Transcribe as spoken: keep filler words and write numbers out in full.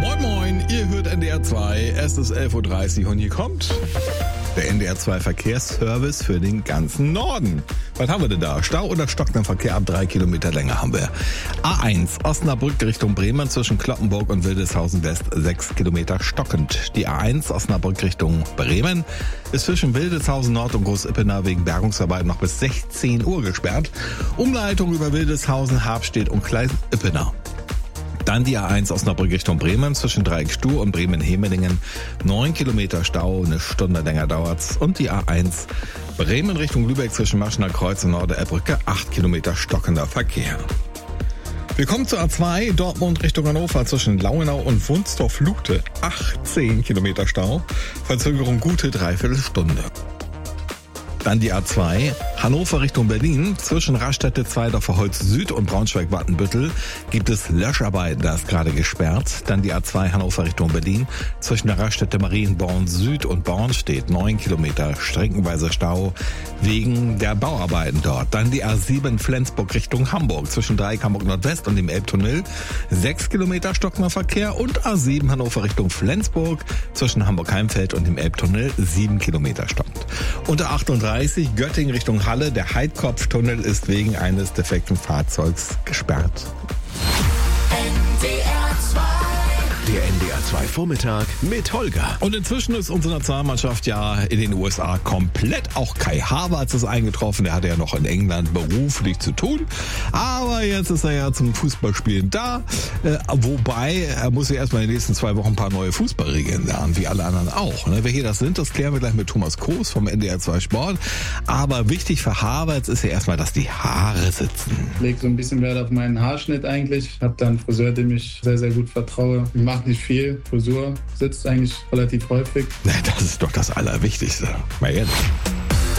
Moin Moin, ihr hört N D R zwei, es ist elf Uhr dreißig und hier kommt der N D R zwei Verkehrsservice für den ganzen Norden. Was haben wir denn da? Stau oder stockender Verkehr ab drei Kilometer Länge haben wir. A eins, Osnabrück Richtung Bremen zwischen Cloppenburg und Wildeshausen West, sechs Kilometer stockend. Die A eins, Osnabrück Richtung Bremen, ist zwischen Wildeshausen Nord und Großippener wegen Bergungsarbeiten noch bis sechzehn Uhr gesperrt. Umleitung über Wildeshausen, Habstedt und Klein-Ippener. Dann die A eins Osnabrück Richtung Bremen zwischen Dreieck-Stuhr und Bremen-Hemelingen. neun Kilometer Stau, eine Stunde länger dauert's. Und die A eins Bremen Richtung Lübeck zwischen Maschener Kreuz und Norderbrücke. acht Kilometer stockender Verkehr. Wir kommen zur A zwei, Dortmund Richtung Hannover zwischen Lauenau und Wunstorf-Luchte. achtzehn Kilometer Stau, Verzögerung gute Dreiviertelstunde. Dann die A zwei, Hannover Richtung Berlin, zwischen Raststätte Zweidorfer Holz Süd und Braunschweig-Wattenbüttel gibt es Löscharbeiten, da ist gerade gesperrt. Dann die A zwei Hannover Richtung Berlin, zwischen der Raststätte Marienborn Süd und Born steht neun Kilometer streckenweise Stau wegen der Bauarbeiten dort. Dann die A sieben Flensburg Richtung Hamburg, zwischen Dreieck Hamburg Nordwest und dem Elbtunnel, sechs Kilometer stockender Verkehr. Und A sieben Hannover Richtung Flensburg, zwischen Hamburg-Heimfeld und dem Elbtunnel, sieben Kilometer stockt. Unter achtunddreißig Göttingen Richtung Halle, der Heidkopftunnel ist wegen eines defekten Fahrzeugs gesperrt. Der N D R zwei Vormittag mit Holger. Und inzwischen ist unsere Nationalmannschaft ja in den U S A komplett. Auch Kai Havertz ist eingetroffen. Der hatte ja noch in England beruflich zu tun. Aber jetzt ist er ja zum Fußballspielen da. Äh, wobei, er muss ja erstmal in den nächsten zwei Wochen ein paar neue Fußballregeln lernen, wie alle anderen auch. Ne? Welche das sind, das klären wir gleich mit Thomas Kroos vom N D R zwei Sport. Aber wichtig für Havertz ist ja erstmal, dass die Haare sitzen. Ich lege so ein bisschen Wert auf meinen Haarschnitt eigentlich. Ich habe da einen Friseur, dem ich sehr, sehr gut vertraue. Ich mache nicht viel. Frisur sitzt eigentlich relativ häufig. Das ist doch das Allerwichtigste. Mal ehrlich.